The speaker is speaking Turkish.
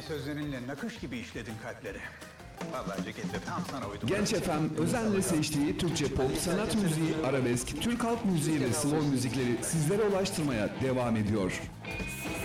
sözlerinle nakış gibi işledin kalpleri. Vallahi cekette tam sana uydu. Genç FM özenle seçtiği Türkçe pop, sanat müziği, arabesk, Türk halk müziği ve slow müzikleri sizlere ulaştırmaya devam ediyor.